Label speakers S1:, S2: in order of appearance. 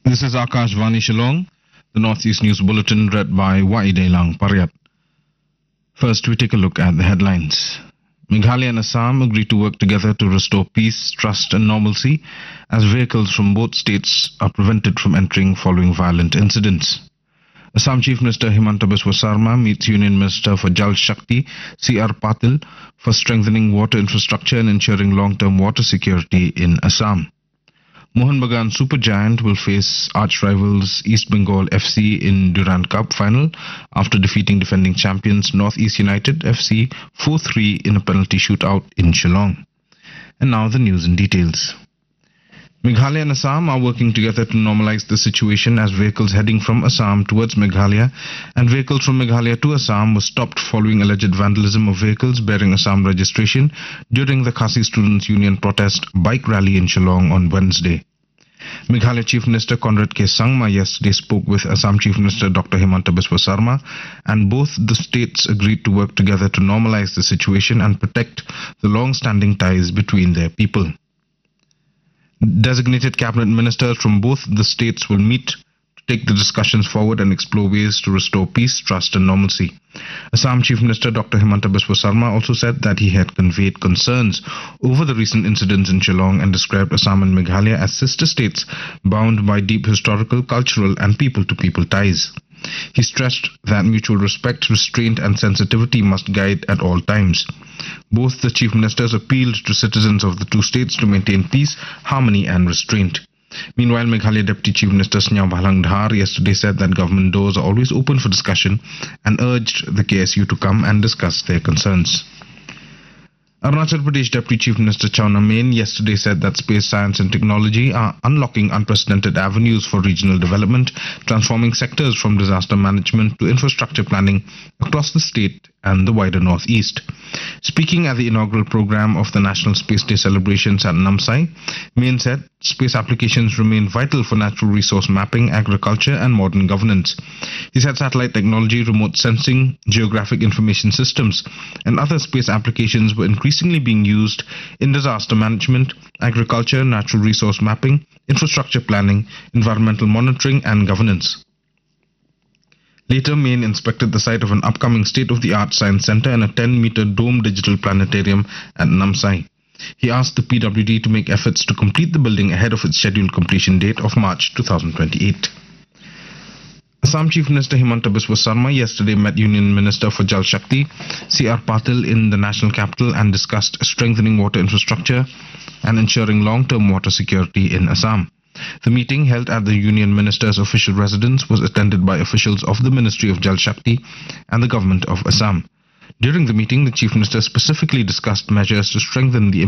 S1: This is Akash Vani Shillong, the Northeast News Bulletin read by Waidelang Paryat. First, we take a look at the headlines. Meghalaya and Assam agreed to work together to restore peace, trust and normalcy as vehicles from both states are prevented from entering following violent incidents. Assam Chief Minister Himanta Biswa Sarma meets Union Minister for Jal Shakti C.R. Patil for strengthening water infrastructure and ensuring long-term water security in Assam. Mohun Bagan Supergiant will face arch-rivals East Bengal FC in Durand Cup final after defeating defending champions Northeast United FC 4-3 in a penalty shootout in Shillong. And now the news in details. Meghalaya and Assam are working together to normalize the situation as vehicles heading from Assam towards Meghalaya and vehicles from Meghalaya to Assam were stopped following alleged vandalism of vehicles bearing Assam registration during the Khasi Students' Union protest bike rally in Shillong on Wednesday. Meghalaya Chief Minister Conrad K. Sangma yesterday spoke with Assam Chief Minister Dr. Himanta Biswa Sarma, and both the states agreed to work together to normalize the situation and protect the long-standing ties between their people. Designated cabinet ministers from both the states will meet to take the discussions forward and explore ways to restore peace, trust and normalcy. Assam Chief Minister Dr. Himanta Biswa Sarma also said that he had conveyed concerns over the recent incidents in Shillong and described Assam and Meghalaya as sister states bound by deep historical, cultural and people-to-people ties. He stressed that mutual respect, restraint and sensitivity must guide at all times. Both the chief ministers appealed to citizens of the two states to maintain peace, harmony and restraint. Meanwhile, Meghalaya Deputy Chief Minister Snyao Bhalang Dhar yesterday said that government doors are always open for discussion and urged the KSU to come and discuss their concerns. Arunachal Pradesh Deputy Chief Minister Chawna Main yesterday said that space science and technology are unlocking unprecedented avenues for regional development, transforming sectors from disaster management to infrastructure planning across the state and the wider northeast. Speaking at the inaugural program of the National Space Day celebrations at Namsai, Main said space applications remain vital for natural resource mapping, agriculture and modern governance. He said satellite technology, remote sensing, geographic information systems and other space applications were increasingly being used in disaster management, agriculture, natural resource mapping, infrastructure planning, environmental monitoring and governance. Later, Main inspected the site of an upcoming state-of-the-art science center and a 10-meter dome digital planetarium at Namsai. He asked the PWD to make efforts to complete the building ahead of its scheduled completion date of March 2028. Assam Chief Minister Himanta Biswa Sarma yesterday met Union Minister for Jal Shakti C.R. Patil in the national capital and discussed strengthening water infrastructure and ensuring long-term water security in Assam. The meeting, held at the Union Minister's official residence, was attended by officials of the Ministry of Jal Shakti and the Government of Assam. During the meeting, the Chief Minister specifically discussed measures to strengthen the